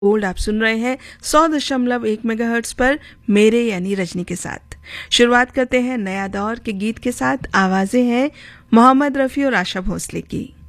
Gold आप सुन रहे हैं 100.1 मेगाहर्ट्ज पर मेरे यानी रजनी के साथ। शुरुआत करते हैं नया दौर के गीत के साथ। आवाजें हैं मोहम्मद रफ़ी और आशा भोसले की।